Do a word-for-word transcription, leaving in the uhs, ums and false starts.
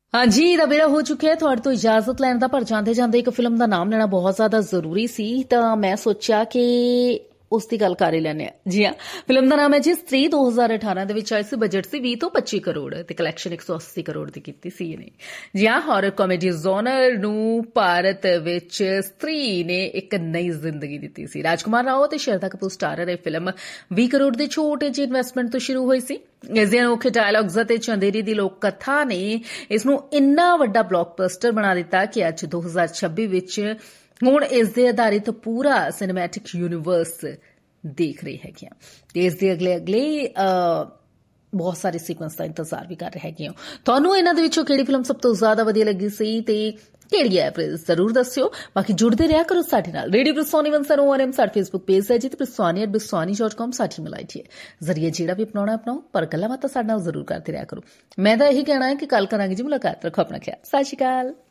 हाँ जी, ਇਹਦਾ ਵੇਲਾ ਹੋ ਚੁੱਕਿਆ ਹੈ ਤੁਹਾਡੇ ਤੋਂ ਇਜਾਜ਼ਤ ਲੈਣ ਦਾ। ਪਰ ਜਾਂਦੇ ਜਾਂਦੇ ਇੱਕ ਫਿਲਮ ਦਾ ਨਾਮ ਲੈਣਾ ਬਹੁਤ ਜ਼ਿਆਦਾ ਜ਼ਰੂਰੀ ਸੀ, ਤਾਂ ਮੈਂ ਸੋਚਿਆ ਕਿ ਉਸ ਦੀ ਗੱਲ ਕਰ ਹੀ ਲੈਂਦੇ ਹਾਂ। ਜੀ ਹਾਂ, ਫਿਲਮ ਦਾ ਨਾਮ ਹੈ ਜੀ ਸਤਰੀ। ਦੋ ਹਜ਼ਾਰ ਅਠਾਰਾਂ ਦੇ ਵਿੱਚ ਆਈ ਸੀ, ਬਜਟ ਸੀ ਵੀਹ ਤੋਂ ਪੱਚੀ ਕਰੋੜ ਤੇ ਕਲੈਕਸ਼ਨ ਇੱਕ ਸੌ ਅੱਸੀ ਕਰੋੜ ਦੀ ਕੀਤੀ ਸੀ ਇਹਨੇ। ਜੀ ਹਾਂ, ਹੌਰਰ ਕਾਮੇਡੀ ਜ਼ੋਨਰ ਨੂੰ ਭਾਰਤ ਵਿੱਚ ਸਤਰੀ ਨੇ ਇੱਕ ਨਈ ਜ਼ਿੰਦਗੀ ਦਿੱਤੀ ਸੀ। ਰਾਜਕੁਮਾਰ ਰਾਓ ਤੇ ਸ਼ਰਦਾ ਕਪੂਰ ਸਟਾਰਰ ਇਹ ਫਿਲਮ ਵੀਹ ਕਰੋੜ ਦੀ ਛੋਟੇ ਜਿਹੀ ਇਨਵੈਸਟਮੈਂਟ ਤੋਂ ਸ਼ੁਰੂ ਹੋਈ ਸੀ। ਇਸ ਦੀਆਂ ਅਨੋਖੇ ਡਾਇਲੌਗਸ ਅਤੇ ਚੰਦੇਰੀ ਦੀ ਲੋਕ ਕਥਾ ਨੇ ਇਸ ਨੂੰ ਇੰਨਾ ਵੱਡਾ ਬਲੌਕਬਸਟਰ ਬਣਾ ਦਿੱਤਾ ਕਿ ਅੱਜ ਦੋ ਹਜ਼ਾਰ ਛੱਬੀ ਵਿੱਚ ਹੁਣ ਇਸ ਦੇ ਆਧਾਰਿਤ ਪੂਰਾ ਸਿਨੇਮੈਟਿਕ ਯੂਨੀਵਰਸ ਦੇਖ ਰਹੇ ਹੈਗੇ ਆ ਤੇ ਇਸ ਦੇ ਅਗਲੇ ਅਗਲੇ ਬਹੁਤ ਸਾਰੇ ਸੀਕੁਐਂਸ ਦਾ ਇੰਤਜ਼ਾਰ ਵੀ ਕਰ ਰਹੇ ਹੈਗੇ ਹੋ। ਤੁਹਾਨੂੰ ਇਹਨਾਂ ਦੇ ਵਿੱਚੋਂ ਕਿਹੜੀ ਫਿਲਮ ਸਭ ਤੋਂ ਜ਼ਿਆਦਾ ਵਧੀਆ ਲੱਗੀ ਸੀ ਤੇ ਕਿਹੜੀ ਹੈ ਜ਼ਰੂਰ ਦੱਸਿਓ। ਬਾਕੀ ਜੁੜਦੇ ਰਿਹਾ ਕਰੋ ਸਾਡੇ ਨਾਲ। Radio ਬਿਸਵਾਨੀ one zero one M ਸਾਡਾ ਫੇਸਬੁੱਕ ਪੇਜ ਹੈ ਜੀ, ਤੇ ਬਿਸਵਾਨੀ ਐਟ ਬਿਸਵਾਨੀ ਡਾਟ ਕਾਮ ਸਾਡੀ ਈਮੇਲ ਆਈਡੀ ਹੈ। ਜ਼ਰੀਏ ਜਿਹੜਾ ਵੀ ਅਪਣਾਉਣਾ ਅਪਣਾਓ, ਪਰ ਗੱਲਾਂ ਬਾਤਾਂ ਸਾਡੇ ਨਾਲ ਜ਼ਰੂਰ ਕਰਦੇ ਰਿਹਾ ਕਰੋ। ਮੈਂ ਤਾਂ ਇਹੀ ਕਹਿਣਾ ਹੈ ਕਿ ਕੱਲ ਕਰਾਂਗੇ ਜੀ ਮੁਲਾਕਾਤ। ਰੱਖੋ ਆਪਣਾ ਖਿਆਲ। ਸਤਿ ਸ਼੍ਰੀ ਅਕਾਲ।